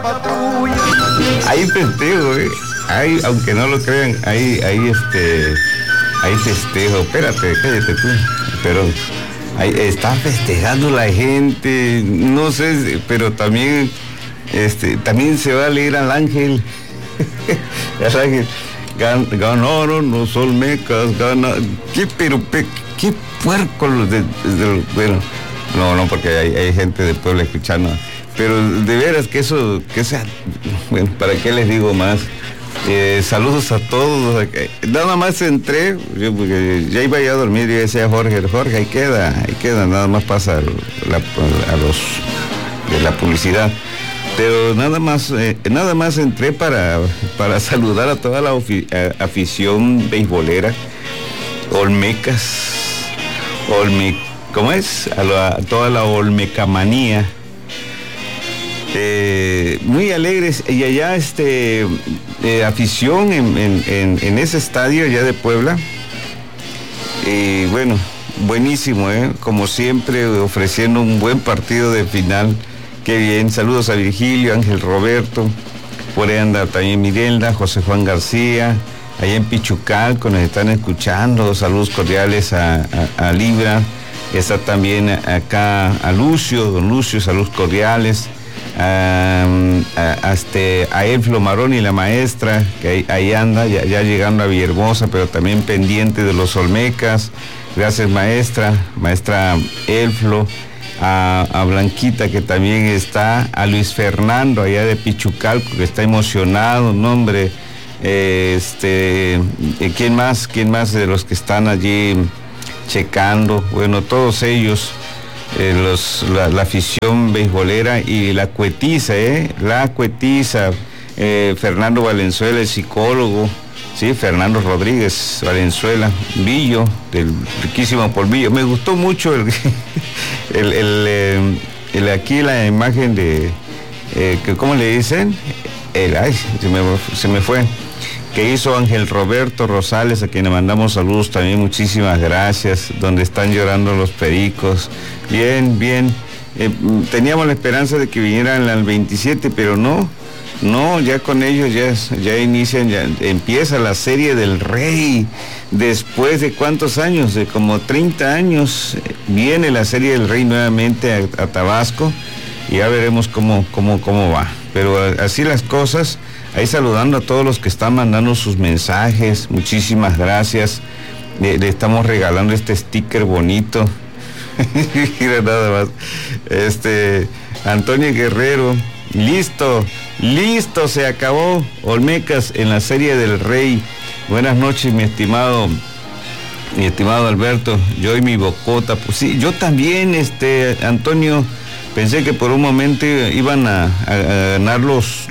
Hay festejo, hay, aunque no lo crean, hay festejo. Espérate, cállate tú. Pero está festejando la gente, no sé, pero también se va a leer al ángel. El ángel. Ganaron los Olmecas, qué puerco bueno, no, porque hay gente de Puebla escuchando, pero de veras que bueno, ¿para qué les digo más? Saludos a todos. Nada más entré, porque ya iba yo a dormir y decía Jorge, ahí queda, nada más pasa a los de la publicidad. Pero nada más entré para saludar a toda la afición beisbolera, Olmecas, ¿cómo es? A toda la olmecamanía. Muy alegres, y allá afición en ese estadio allá de Puebla. Bueno, buenísimo, como siempre, ofreciendo un buen partido de final. Qué bien, saludos a Virgilio, Ángel Roberto, por ahí anda también Mirelda, José Juan García, allá en Pichucalco nos están escuchando, saludos cordiales a Libra, está también acá a Lucio, don Lucio, saludos cordiales, a Elflo Marón y la maestra, que ahí anda, ya llegando a Villahermosa, pero también pendiente de los Olmecas, gracias maestra Elflo. A Blanquita, que también está, a Luis Fernando allá de Pichucalco, que está emocionado, no hombre, ¿quién más de los que están allí checando? Bueno, todos ellos, la afición beisbolera y la cuetiza, Fernando Valenzuela, el psicólogo, sí, Fernando Rodríguez Valenzuela, Villo, del riquísimo Polvillo. Me gustó mucho aquí la imagen de, ¿cómo le dicen? Se me fue. Que hizo Ángel Roberto Rosales, a quien le mandamos saludos también, muchísimas gracias, donde están llorando los pericos. Bien. Teníamos la esperanza de que vinieran al 27, pero no, ya con ellos ya empieza la Serie del Rey. Después de ¿cuántos años? De como 30 años, viene la Serie del Rey nuevamente a Tabasco, y ya veremos cómo va. Pero así las cosas, ahí saludando a todos los que están mandando sus mensajes, muchísimas gracias. Le estamos regalando este sticker bonito. Mira nada más. Antonio Guerrero, listo, se acabó Olmecas en la Serie del Rey. Buenas noches, mi estimado Alberto. Yo y mi bocota, pues sí, yo también, Antonio, pensé que por un momento iban a ganar los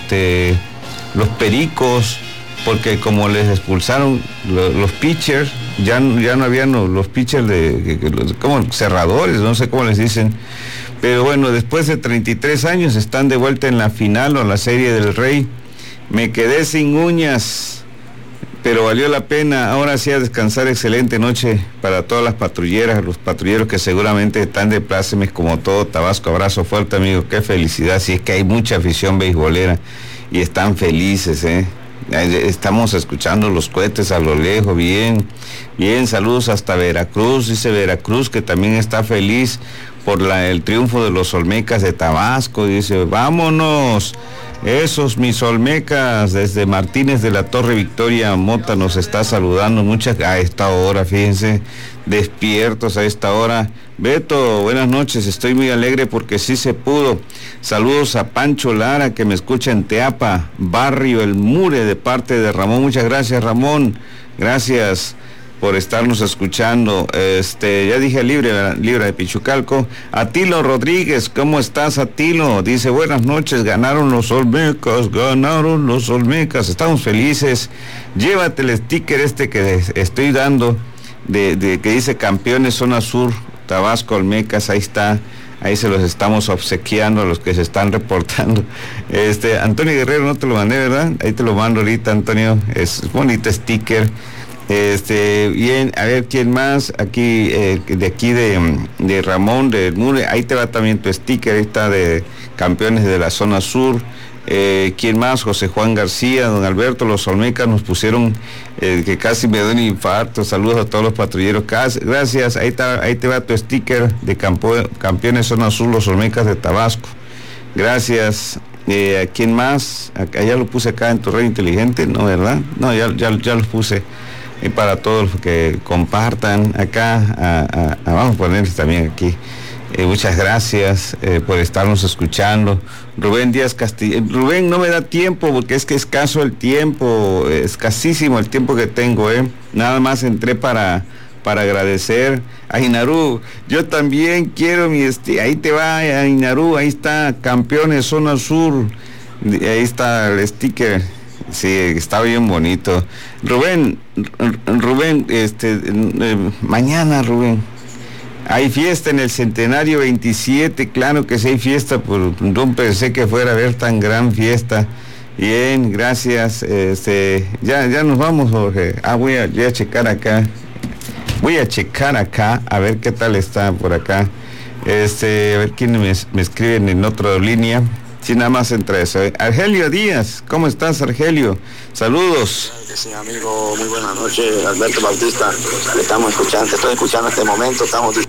pericos, porque como les expulsaron los pitchers, ya no habían los pitchers como cerradores, no sé cómo les dicen. Pero bueno, después de 33 años están de vuelta en la final o la Serie del Rey. Me quedé sin uñas, pero valió la pena. Ahora sí, a descansar. Excelente noche para todas las patrulleras, los patrulleros que seguramente están de plácemes como todo Tabasco. Abrazo fuerte, amigo. Qué felicidad. Si es que hay mucha afición beisbolera y están felices, Estamos escuchando los cohetes a lo lejos. Bien, saludos hasta Veracruz. Dice Veracruz que también está feliz por el triunfo de los Olmecas de Tabasco. Dice, vámonos, esos mis Olmecas. Desde Martínez de la Torre, Victoria Mota nos está saludando. Muchas a esta hora, fíjense, despiertos a esta hora. Beto, buenas noches, estoy muy alegre porque sí se pudo. Saludos a Pancho Lara, que me escucha en Teapa, barrio El Mure, de parte de Ramón. Muchas gracias, Ramón, gracias por estarnos escuchando. Ya dije a Libra de Pichucalco. Atilo Rodríguez, ¿cómo estás, Atilo? Dice, buenas noches, ganaron los Olmecas. Estamos felices. Llévate el sticker que estoy dando, de que dice campeones zona sur, Tabasco, Olmecas, ahí está. Ahí se los estamos obsequiando a los que se están reportando. Antonio Guerrero, no te lo mandé, ¿verdad? Ahí te lo mando ahorita, Antonio. Es bonito sticker. Bien, a ver quién más, aquí, de Ramón, de Mure, ahí te va también tu sticker, ahí está de campeones de la zona sur. ¿Quién más? José Juan García, don Alberto, los Olmecas nos pusieron que casi me da un infarto. Saludos a todos los patrulleros. Gracias, ahí te va tu sticker de campeones zona sur, los Olmecas de Tabasco. Gracias. ¿Quién más? Ya lo puse acá en tu red inteligente, ¿no, verdad? No, ya los puse. Para todos los que compartan acá, vamos a ponerles también aquí. Muchas gracias por estarnos escuchando. Rubén Díaz Castillo. Rubén, no me da tiempo porque es que es escaso el tiempo, escasísimo el tiempo que tengo, Nada más entré para agradecer a Inaru. Yo también quiero ahí te va, a Inaru, ahí está, campeones zona sur, ahí está el sticker. Sí, está bien bonito. Rubén, mañana, Rubén, hay fiesta en el centenario 27, claro que sí hay fiesta, no pensé que fuera a haber tan gran fiesta. Bien, gracias. Ya nos vamos, Jorge. Voy a checar acá. Voy a checar acá, a ver qué tal está por acá. A ver quién me escriben en otra línea. Sí, nada más entre eso. Argelio Díaz, ¿cómo estás, Argelio? Saludos. Sí, amigo, muy buenas noches, Alberto Bautista. Te estoy escuchando en este momento,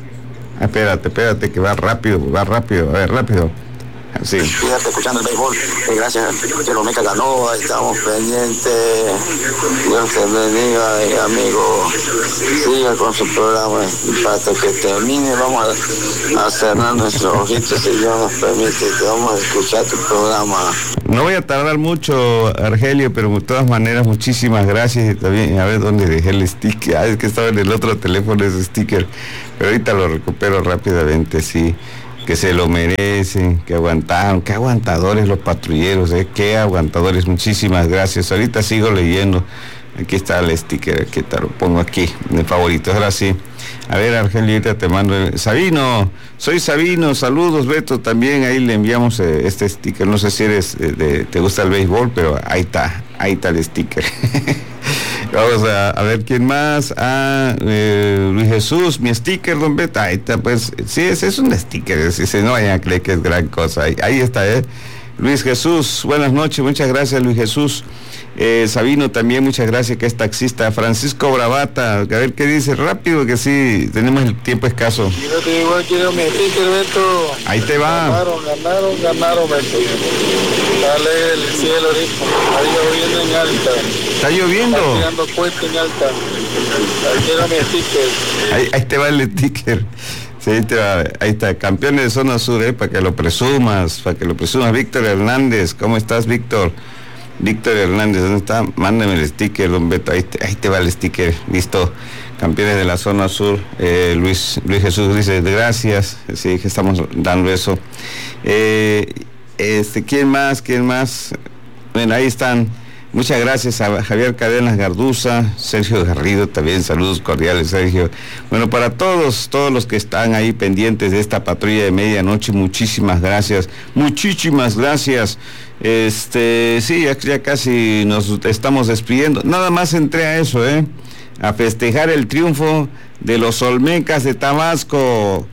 Espérate, que va rápido, a ver, rápido. Sí. Fíjate, escuchando el béisbol, gracias que Olmeca ganó, ahí estamos pendientes. Dios te bendiga, amigo. Siga con su programa. Hasta que termine, vamos a cerrar nuestros ojitos, si Dios nos permite, que vamos a escuchar tu programa. No voy a tardar mucho, Argelio, pero de todas maneras, muchísimas gracias. Y también, a ver dónde dejé el sticker. Es que estaba en el otro teléfono ese sticker, pero ahorita lo recupero rápidamente, sí. Que se lo merecen, que aguantaron, qué aguantadores los patrulleros, qué aguantadores, muchísimas gracias. Ahorita sigo leyendo, aquí está el sticker, que te lo pongo aquí, de favoritos, ahora sí. A ver, Argelio, ahorita te mando Sabino, soy Sabino, saludos, Beto, también ahí le enviamos este sticker, no sé si te gusta el béisbol, pero ahí está el sticker. Vamos a ver quién más. Luis Jesús, mi sticker, don Beto. Ahí está, pues, sí, ese es un sticker, no vayan a creer que es gran cosa. Ahí está, Luis Jesús, buenas noches, muchas gracias, Luis Jesús. Sabino también, muchas gracias, que es taxista. Francisco Bravata, a ver qué dice, rápido, que sí, tenemos el tiempo escaso. Quiero mi sticker, Beto. Ahí te va. Ganaron, Beto. Dale el cielo ahorita, está lloviendo en alta. ¿Está lloviendo? Está tirando puente en alta. Ahí quiero mi sticker. Ahí te va el sticker. Sí, ahí está, campeones de zona sur, para que lo presumas, Víctor Hernández, ¿cómo estás, Víctor? Víctor Hernández, ¿dónde está? Mándame el sticker, don Beto, ahí te va el sticker, listo. Campeones de la zona sur, Luis Jesús dice, gracias, sí, que estamos dando eso. ¿Quién más? Bueno, ahí están. Muchas gracias a Javier Cadenas Garduza, Sergio Garrido también, saludos cordiales, Sergio. Bueno, para todos los que están ahí pendientes de esta patrulla de medianoche, muchísimas gracias. Sí, ya casi nos estamos despidiendo. Nada más entré a eso, a festejar el triunfo de los Olmecas de Tabasco.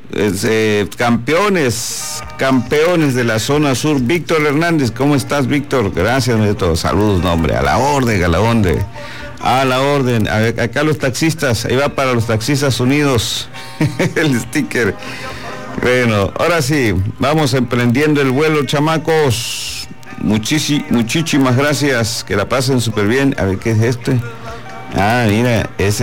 Campeones de la zona sur. Víctor Hernández, ¿cómo estás, Víctor? Gracias, Beto. Saludos, hombre, a la orden. A ver, acá los taxistas, ahí va para los taxistas unidos el sticker. Bueno, ahora sí, vamos emprendiendo el vuelo, chamacos. Muchísimas gracias, que la pasen súper bien. A ver, ¿qué es este? Mira, es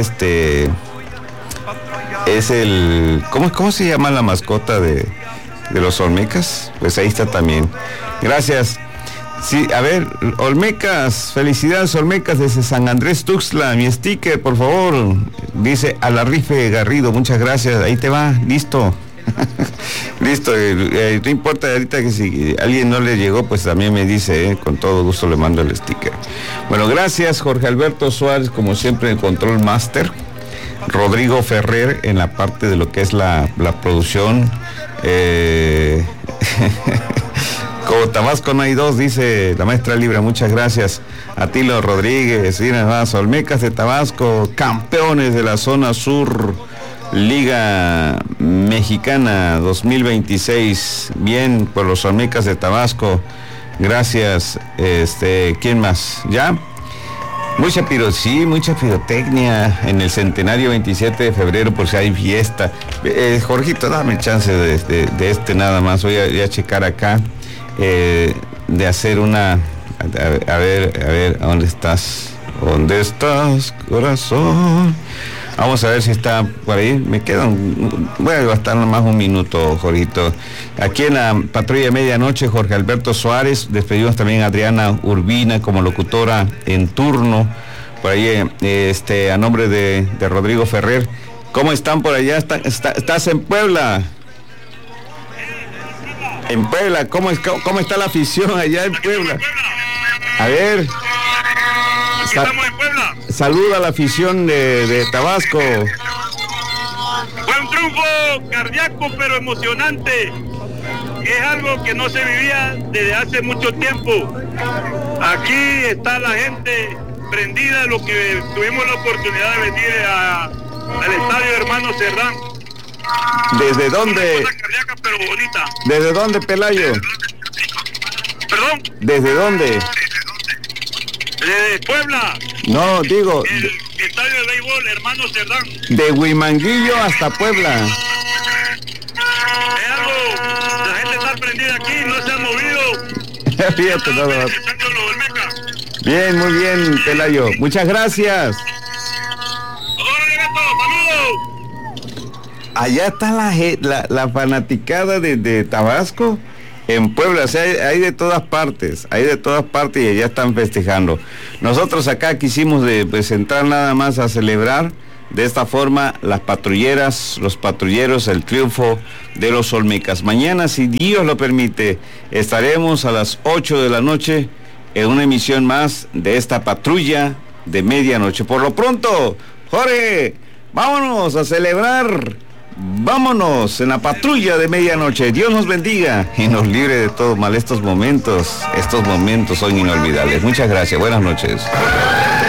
es el... ¿Cómo se llama la mascota de los Olmecas? Pues ahí está también. Gracias. Sí, a ver, Olmecas, felicidades Olmecas desde San Andrés Tuxtla, mi sticker, por favor. Dice Alarrife Garrido, muchas gracias. Ahí te va, listo. Listo, no importa ahorita que si alguien no le llegó, pues también me dice, con todo gusto le mando el sticker. Bueno, gracias Jorge Alberto Suárez, como siempre, el Control Master. Rodrigo Ferrer en la parte de lo que es la producción. Como Tabasco no hay dos, dice la maestra Libra. Muchas gracias. Atilo Rodríguez, Olmecas de Tabasco, campeones de la zona sur, Liga Mexicana 2026. Bien por los Olmecas de Tabasco. Gracias. ¿Quién más? ¿Ya? Mucha pirotecnia en el centenario 27 de febrero por si hay fiesta. Jorgito, dame chance de nada más. Voy a checar acá. De hacer una... A ver, ¿dónde estás? ¿Dónde estás, corazón? Vamos a ver si está por ahí. Me quedan... Voy a gastar nomás un minuto, Jorgito. Aquí en la patrulla de medianoche, Jorge Alberto Suárez. Despedimos también a Adriana Urbina como locutora en turno. Por ahí, a nombre de Rodrigo Ferrer. ¿Cómo están por allá? ¿Estás en Puebla? En Puebla, ¿cómo está la afición allá en Puebla? A ver. Aquí estamos en Puebla. Saluda a la afición de Tabasco. Fue un triunfo cardíaco pero emocionante. Es algo que no se vivía desde hace mucho tiempo. Aquí está la gente prendida, lo que tuvimos la oportunidad de venir al estadio Hermano Cerdán. ¿Desde dónde? Una cardíaca pero bonita. ¿Desde dónde, Pelayo? ¿Perdón? ¿Desde dónde? Desde Puebla. No, digo... El estadio de béisbol Hermano Cerdán. De Huimanguillo hasta Puebla. Es algo, la gente está prendida aquí, no se ha movido. Fíjate, no. Bien, muy bien, Pelayo. Muchas gracias. Allá está la fanaticada de Tabasco en Puebla. O sea, hay de todas partes y allá están festejando. Nosotros acá quisimos pues entrar nada más a celebrar de esta forma las patrulleras, los patrulleros, el triunfo de los Olmecas. Mañana, si Dios lo permite, estaremos a las 8 de la noche en una emisión más de esta patrulla de medianoche. Por lo pronto, Jorge, vámonos a celebrar. Vámonos en la patrulla de medianoche. Dios nos bendiga y nos libre de todo mal. Estos momentos son inolvidables. Muchas gracias. Buenas noches.